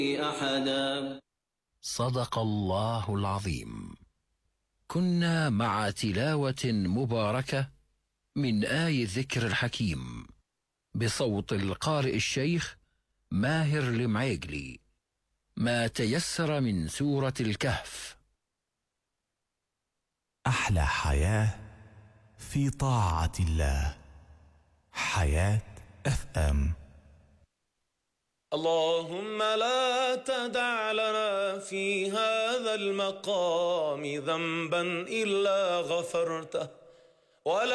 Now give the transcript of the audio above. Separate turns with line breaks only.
أحدا.
صدق الله العظيم. كنا مع تلاوة مباركة من آي الذكر الحكيم بصوت القارئ الشيخ ماهر المعيقلي، ما تيسر من سورة الكهف.
أحلى حياة في طاعة الله. حياة FM.
اللهم لا تدع لنا في هذا المقام ذنبا إلا غفرته، ولا